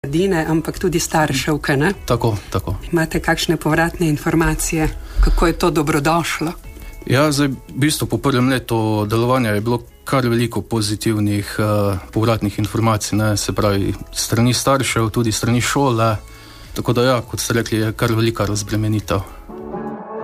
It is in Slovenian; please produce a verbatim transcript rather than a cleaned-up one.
mladine, ampak tudi starševke, ne? Tako, tako. Imate kakšne povratne informacije, kako je to dobrodošlo? Ja, zdaj, v bistvu po prvem letu delovanja je bilo kar veliko pozitivnih uh, povratnih informacij, ne, se pravi, strani staršev, tudi strani šole, tako da ja, kot ste rekli, je kar velika razbremenitev.